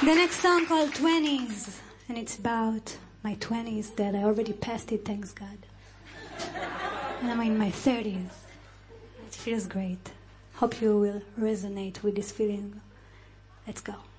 The next song called 20s, and it's about my 20s that I already passed it, thanks God. And I'm in my 30s. It feels great. Hope you will resonate with this feeling. Let's go.